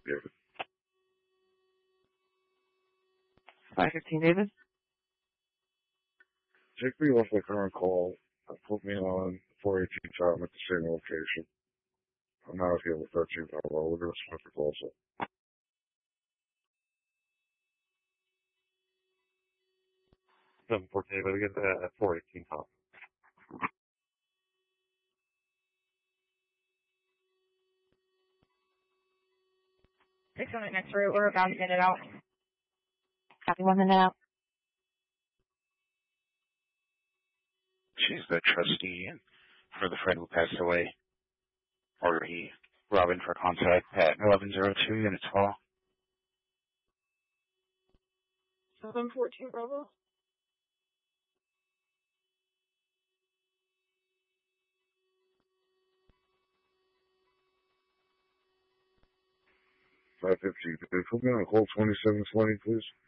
David. 515 David. Take me off my current call and put me on 418 time at the same location. I'm out here with 13th hour. We're going to split the also. 714 David again at 418 top. Six on it next route. We're about to get it out. Copy 1 minute out. She's the trustee for the friend who passed away. Or he, Robin, for contact at 1102 Unit 12. 714 Bravo. Put me on call 2720, please.